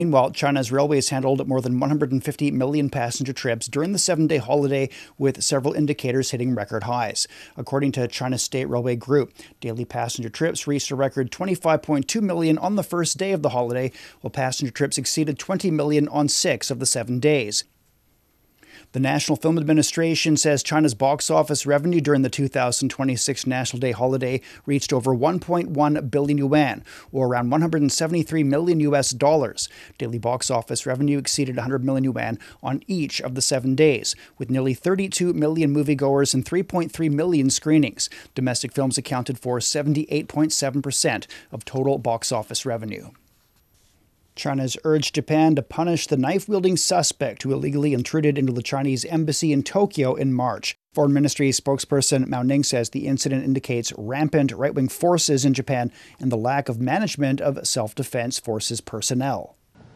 Meanwhile, China's railways handled more than 150 million passenger trips during the 7-day holiday, with several indicators hitting record highs. According to China's State Railway Group, daily passenger trips reached a record 25.2 million on the first day of the holiday, while passenger trips exceeded 20 million on 6 of the 7 days. The National Film Administration says China's box office revenue during the 2026 National Day holiday reached over 1.1 billion yuan, or around 173 million US dollars. Daily box office revenue exceeded 100 million yuan on each of the 7 days, with nearly 32 million moviegoers and 3.3 million screenings. Domestic films accounted for 78.7% of total box office revenue. China has urged Japan to punish the knife-wielding suspect who illegally intruded into the Chinese embassy in Tokyo in March. Foreign Ministry spokesperson Mao Ning says the incident indicates rampant right-wing forces in Japan and the lack of management of self-defense forces personnel.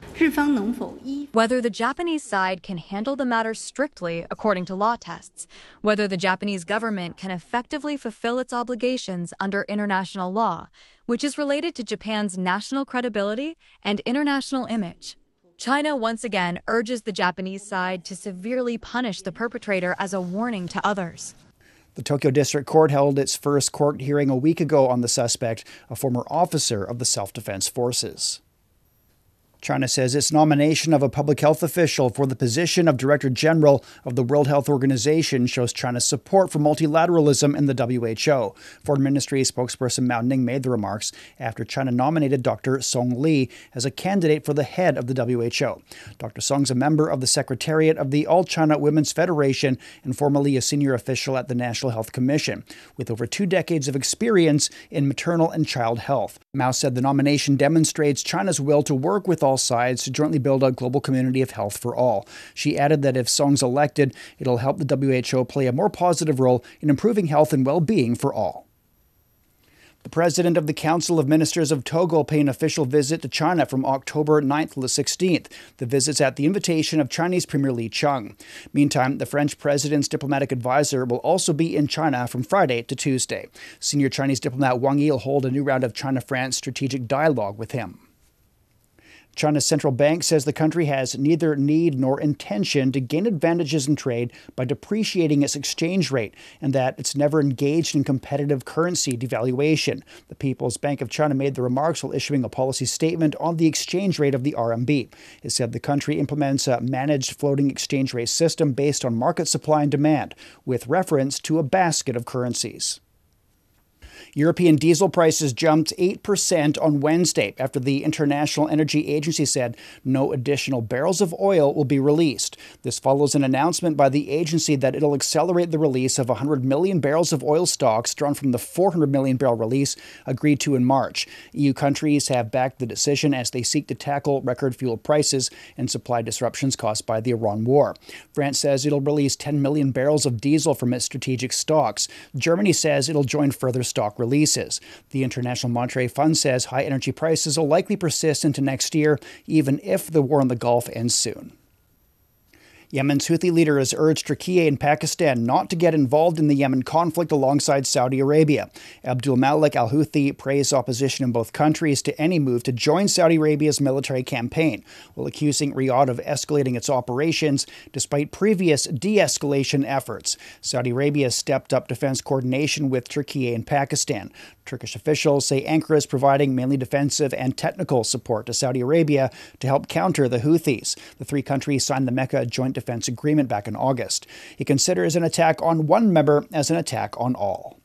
Whether the Japanese side can handle the matter strictly according to law tests, whether the Japanese government can effectively fulfill its obligations under international law, which is related to Japan's national credibility and international image. China once again urges the Japanese side to severely punish the perpetrator as a warning to others. The Tokyo District Court held its first court hearing a week ago on the suspect, a former officer of the self-defense forces. China says its nomination of a public health official for the position of Director General of the World Health Organization shows China's support for multilateralism in the WHO. Foreign Ministry spokesperson Mao Ning made the remarks after China nominated Dr. Song Li as a candidate for the head of the WHO. Dr. Song's a member of the Secretariat of the All China Women's Federation and formerly a senior official at the National Health Commission, with over 2 decades of experience in maternal and child health. Mao said the nomination demonstrates China's will to work with all sides to jointly build a global community of health for all. She added that if Song's elected, it'll help the WHO play a more positive role in improving health and well-being for all. The president of the Council of Ministers of Togo paid an official visit to China from October 9th to the 16th. The visit's at the invitation of Chinese Premier Li Qiang. Meantime, the French president's diplomatic advisor will also be in China from Friday to Tuesday. Senior Chinese diplomat Wang Yi will hold a new round of China-France strategic dialogue with him. China's central bank says the country has neither need nor intention to gain advantages in trade by depreciating its exchange rate, and that it's never engaged in competitive currency devaluation. The People's Bank of China made the remarks while issuing a policy statement on the exchange rate of the RMB. It said the country implements a managed floating exchange rate system based on market supply and demand, with reference to a basket of currencies. European diesel prices jumped 8% on Wednesday after the International Energy Agency said no additional barrels of oil will be released. This follows an announcement by the agency that it'll accelerate the release of 100 million barrels of oil stocks drawn from the 400 million barrel release agreed to in March. EU countries have backed the decision as they seek to tackle record fuel prices and supply disruptions caused by the Iran war. France says it'll release 10 million barrels of diesel from its strategic stocks. Germany says it'll join further stock releases. The International Monetary Fund says high energy prices will likely persist into next year, even if the war in the Gulf ends soon. Yemen's Houthi leader has urged Turkey and Pakistan not to get involved in the Yemen conflict alongside Saudi Arabia. Abdul Malik al-Houthi praised opposition in both countries to any move to join Saudi Arabia's military campaign, while accusing Riyadh of escalating its operations despite previous de-escalation efforts. Saudi Arabia stepped up defense coordination with Turkey and Pakistan. Turkish officials say Ankara is providing mainly defensive and technical support to Saudi Arabia to help counter the Houthis. The three countries signed the Mecca Joint Defense Agreement back in August. It considers an attack on one member as an attack on all.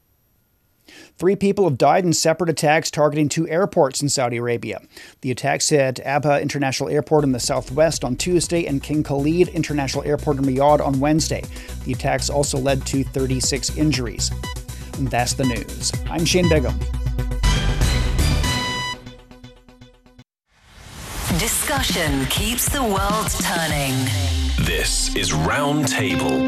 3 people have died in separate attacks targeting 2 airports in Saudi Arabia. The attacks hit Abha International Airport in the southwest on Tuesday and King Khalid International Airport in Riyadh on Wednesday. The attacks also led to 36 injuries. And that's the news. I'm Shane Begum. Discussion keeps the world turning. This is Roundtable.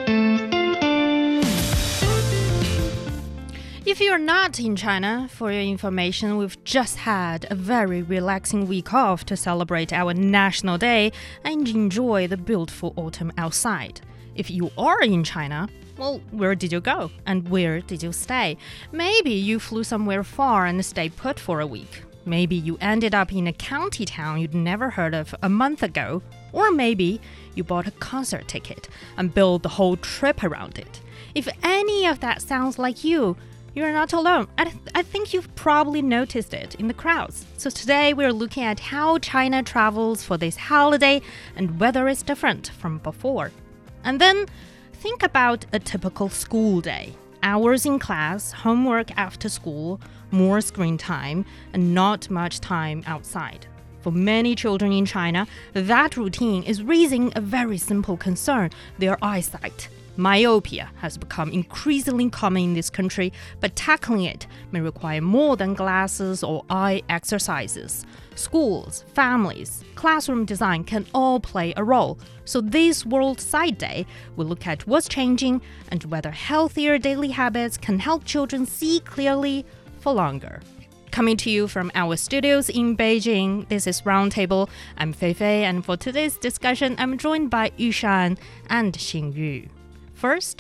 If you're not in China, for your information, we've just had a very relaxing week off to celebrate our National Day and enjoy the beautiful autumn outside. If you are in China, well, where did you go? And where did you stay? Maybe you flew somewhere far and stayed put for a week. Maybe you ended up in a county town you'd never heard of a month ago. Or maybe you bought a concert ticket and built the whole trip around it. If any of that sounds like you, you're not alone. I think you've probably noticed it in the crowds. So today we're looking at how China travels for this holiday and whether it's different from before. And then think about a typical school day. Hours in class, homework after school, more screen time, and not much time outside. For many children in China, that routine is raising a very simple concern, their eyesight. Myopia has become increasingly common in this country, but tackling it may require more than glasses or eye exercises. Schools, families, classroom design can all play a role. So this World Sight Day will look at what's changing and whether healthier daily habits can help children see clearly for longer. Coming to you from our studios in Beijing, this is Roundtable. I'm Fei Fei, and for today's discussion, I'm joined by Yushan and Xingyu. First,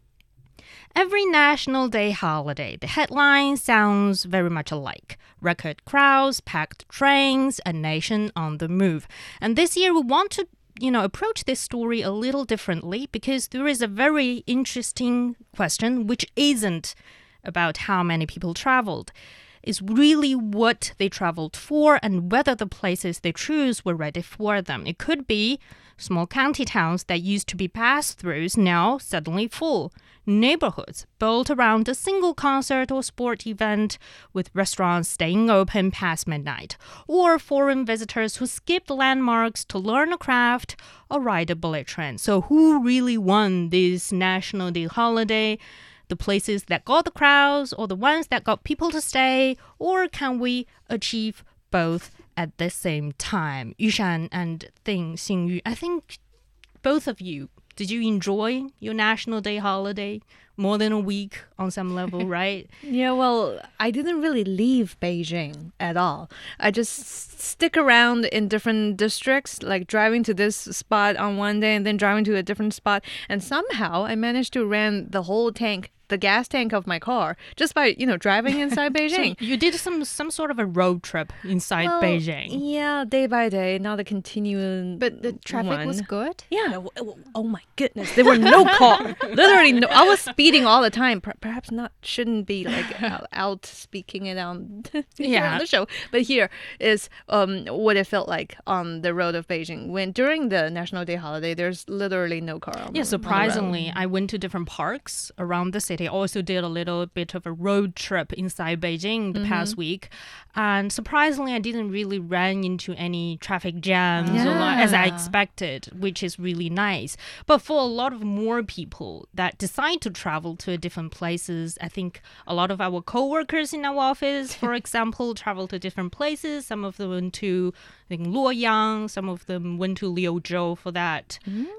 every National Day holiday, the headline sounds very much alike. Record crowds, packed trains, a nation on the move. And this year we want to, approach this story a little differently because there is a very interesting question which isn't about how many people traveled. It's really what they traveled for and whether the places they choose were ready for them. It could be small county towns that used to be pass-throughs now suddenly full. Neighborhoods built around a single concert or sport event with restaurants staying open past midnight. Or foreign visitors who skipped landmarks to learn a craft or ride a bullet train. So who really won this National Day holiday? The places that got the crowds or the ones that got people to stay? Or can we achieve both at the same time? Yushan and Xingyu, I think both of you, did you enjoy your National Day holiday more than a week on some level, right? Yeah, well, I didn't really leave Beijing at all. I just stick around in different districts, like driving to this spot on one day and then driving to a different spot. And somehow I managed to run the whole tank, the gas tank of my car, just by, driving inside Beijing. So you did some sort of a road trip inside Beijing. Yeah, day by day, not a continuing. But the traffic was good? Yeah. Oh my goodness. There were no cars. Literally no. I was speeding all the time. Perhaps shouldn't be like out speaking it on the show. But here is what it felt like on the road of Beijing. When during the National Day holiday, there's literally no car on the road. Surprisingly, I went to different parks around the city. I also did a little bit of a road trip inside Beijing the past week. And surprisingly, I didn't really run into any traffic jams as I expected, which is really nice. But for a lot of more people that decide to travel to different places, I think a lot of our co-workers in our office, for example, travel to different places. Some of them went to, I think, Luoyang. Some of them went to Liuzhou for that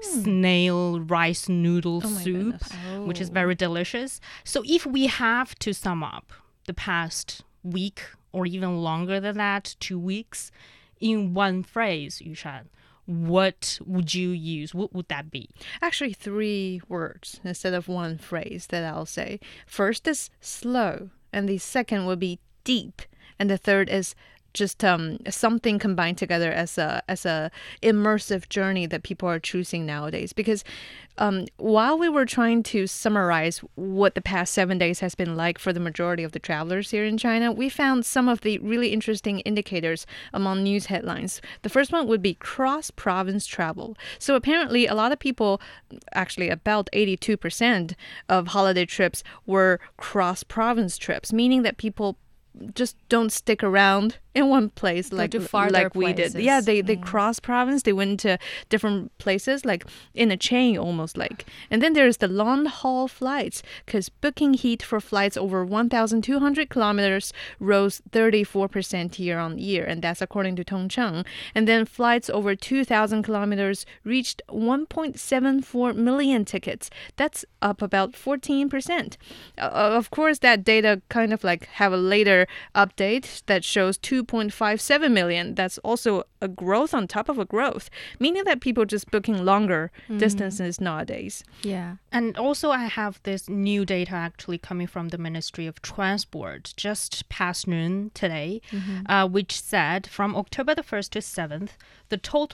snail rice noodle soup, which is very delicious. So if we have to sum up the past week or even longer than that, 2 weeks, in one phrase, Yushan, what would you use? What would that be? Actually, 3 words instead of one phrase that I'll say. First is slow, and the second would be deep, and the third is just something combined together as a immersive journey that people are choosing nowadays. Because while we were trying to summarize what the past 7 days has been like for the majority of the travelers here in China, we found some of the really interesting indicators among news headlines. The first one would be cross-province travel. So apparently a lot of people, actually about 82% of holiday trips were cross-province trips, meaning that people just don't stick around in one place like we did. Yeah, they cross province. They went to different places, like in a chain almost like. And then there's the long haul flights, because booking heat for flights over 1,200 kilometers rose 34% year on year, and that's according to Tongcheng. And then flights over 2,000 kilometers reached 1.74 million tickets. That's up about 14%. Of course, that data kind of like have a later update that shows 2.2 2.57 million. That's also a growth on top of a growth, meaning that people just booking longer distances nowadays. Yeah. And also I have this new data actually coming from the Ministry of Transport just past noon today, which said from October the 1st to 7th, the total